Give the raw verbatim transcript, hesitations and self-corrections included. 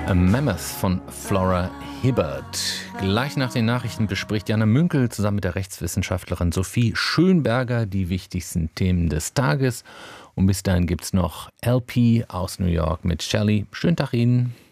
A Mammoth von Flora Hibbert. Gleich nach den Nachrichten bespricht Jana Münkel zusammen mit der Rechtswissenschaftlerin Sophie Schönberger die wichtigsten Themen des Tages. Und bis dahin gibt's noch L P aus New York mit Shelley. Schönen Tag Ihnen.